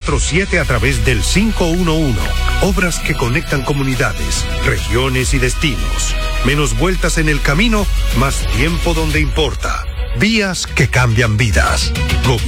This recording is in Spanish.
24/7 a través del 511. Obras que conectan comunidades, regiones y destinos. Menos vueltas en el camino, más tiempo donde importa. Vías que cambian vidas.